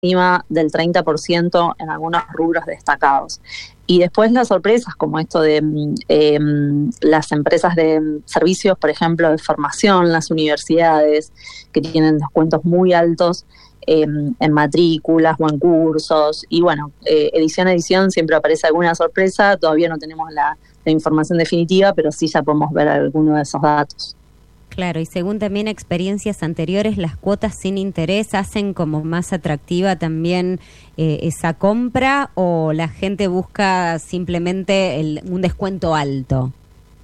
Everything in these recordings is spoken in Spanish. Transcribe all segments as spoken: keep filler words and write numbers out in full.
encima del treinta por ciento en algunos rubros destacados. Y después las sorpresas, como esto de eh, las empresas de servicios, por ejemplo, de formación, las universidades, que tienen descuentos muy altos eh, en matrículas o en cursos. Y bueno, eh, edición a edición siempre aparece alguna sorpresa. Todavía no tenemos la, la información definitiva, pero sí ya podemos ver algunos de esos datos. Claro, y según también experiencias anteriores, las cuotas sin interés hacen como más atractiva también eh, esa compra, o la gente busca simplemente el, un descuento alto.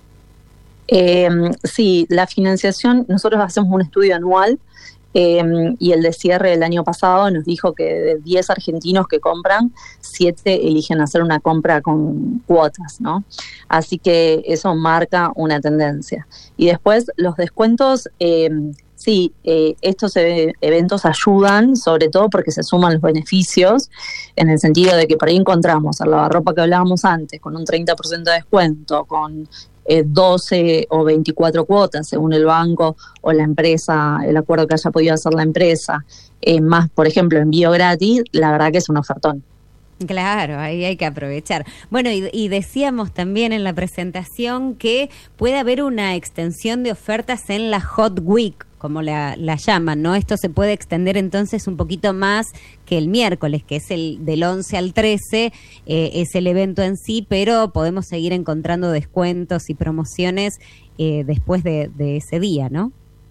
Eh, sí, la financiación, nosotros hacemos un estudio anual eh, y el de cierre del año pasado nos dijo que de diez argentinos que compran, siete eligen hacer una compra con cuotas, ¿no? Así que eso marca una tendencia. Y después los descuentos, eh, sí, eh, estos e- eventos ayudan, sobre todo porque se suman los beneficios, en el sentido de que por ahí encontramos el lavarropa que hablábamos antes, con un treinta por ciento de descuento, con eh, doce o veinticuatro cuotas, según el banco o la empresa, el acuerdo que haya podido hacer la empresa, eh, más, por ejemplo, envío gratis, la verdad que es un ofertón. Claro, ahí hay que aprovechar. Bueno, y, y decíamos también en la presentación que puede haber una extensión de ofertas en la Hot Week, como la, la llaman, ¿no? Esto se puede extender entonces un poquito más que el miércoles, que es el del once al trece, eh, es el evento en sí, pero podemos seguir encontrando descuentos y promociones eh, después de, de ese día, ¿no?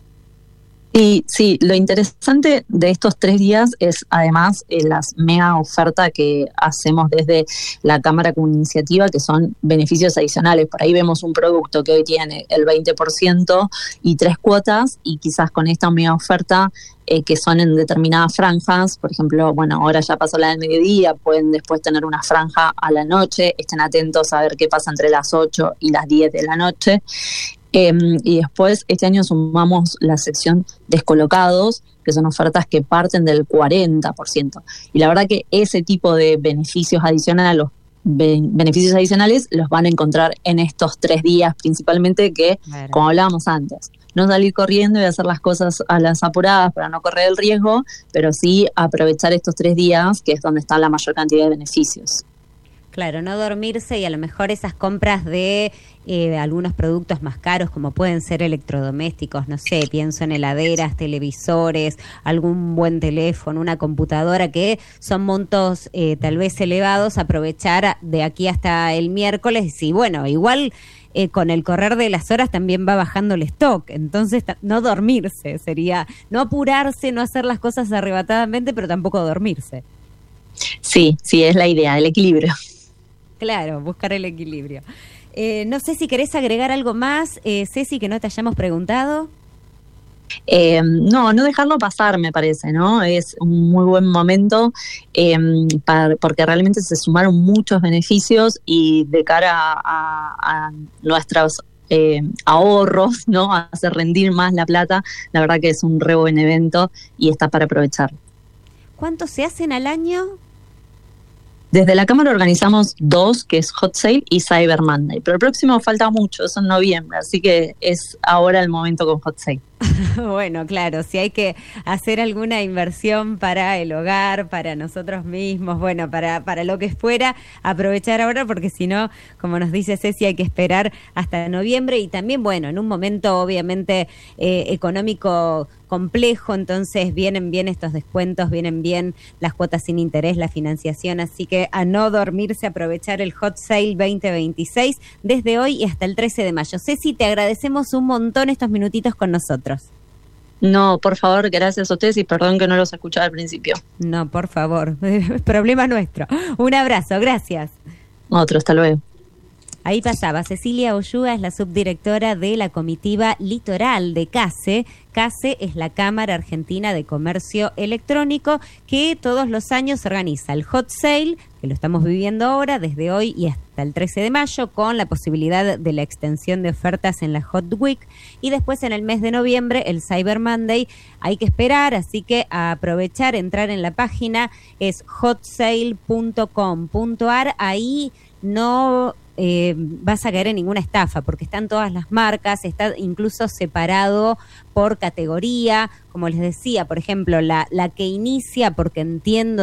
Sí, sí, lo interesante de estos tres días es además eh, las mega ofertas que hacemos desde la Cámara como iniciativa, que son beneficios adicionales. Por ahí vemos un producto que hoy tiene el veinte por ciento y tres cuotas, y quizás con esta mega oferta eh, que son en determinadas franjas, por ejemplo, bueno, ahora ya pasó la del mediodía, pueden después tener una franja a la noche, estén atentos a ver qué pasa entre las ocho y las diez de la noche. Eh, y después este año sumamos la sección descolocados, que son ofertas que parten del cuarenta por ciento. Y la verdad que ese tipo de beneficios adicionales, los be- beneficios adicionales los van a encontrar en estos tres días principalmente, que, claro, como hablábamos antes, no salir corriendo y hacer las cosas a las apuradas para no correr el riesgo, pero sí aprovechar estos tres días, que es donde está la mayor cantidad de beneficios. Claro, no dormirse, y a lo mejor esas compras de, eh, de algunos productos más caros, como pueden ser electrodomésticos, no sé, pienso en heladeras, televisores, algún buen teléfono, una computadora, que son montos eh, tal vez elevados, aprovechar de aquí hasta el miércoles. Y bueno, igual eh, con el correr de las horas también va bajando el stock, entonces ta- no dormirse, sería no apurarse, no hacer las cosas arrebatadamente, pero tampoco dormirse. Sí, sí, es la idea, el equilibrio. Claro, buscar el equilibrio. Eh, no sé si querés agregar algo más, eh, Ceci, que no te hayamos preguntado. Eh, no, no dejarlo pasar, me parece, ¿no? Es un muy buen momento eh, para, porque realmente se sumaron muchos beneficios, y de cara a, a nuestros eh, ahorros, ¿no? A hacer rendir más la plata, la verdad que es un re buen evento y está para aprovechar. ¿Cuántos se hacen al año? Desde la Cámara organizamos dos, que es Hot Sale y Cyber Monday, pero el próximo falta mucho, es en noviembre, así que es ahora el momento con Hot Sale. Bueno, claro, si hay que hacer alguna inversión para el hogar, para nosotros mismos, bueno, para, para lo que fuera, aprovechar ahora, porque si no, como nos dice Ceci, hay que esperar hasta noviembre. Y también, bueno, en un momento obviamente eh, económico complejo, entonces vienen bien estos descuentos, vienen bien las cuotas sin interés, la financiación, así que a no dormirse, aprovechar el Hot Sale veinte veintiséis desde hoy y hasta el trece de mayo. Ceci, te agradecemos un montón estos minutitos con nosotros. No, por favor, gracias a ustedes y perdón que no los escuchaba al principio. No, por favor, problema nuestro. Un abrazo, gracias. Otro, hasta luego. Ahí pasaba Cecilia Ollúa, es la subdirectora de la comitiva Litoral de CASE. CASE es la Cámara Argentina de Comercio Electrónico, que todos los años organiza el Hot Sale, que lo estamos viviendo ahora desde hoy y hasta el trece de mayo, con la posibilidad de la extensión de ofertas en la Hot Week, y después en el mes de noviembre el Cyber Monday. Hay que esperar, así que a aprovechar, entrar en la página, es hot sale punto com punto a r. Ahí no eh, vas a caer en ninguna estafa, porque están todas las marcas, está incluso separado por categoría, como les decía, por ejemplo, la, la que inicia, porque entiendo